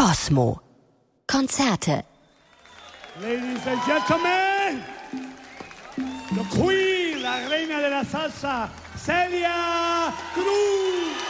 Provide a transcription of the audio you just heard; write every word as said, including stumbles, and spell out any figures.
Cosmo. Konzerte. Ladies and Gentlemen, the Queen, la reina de la salsa, Celia Cruz.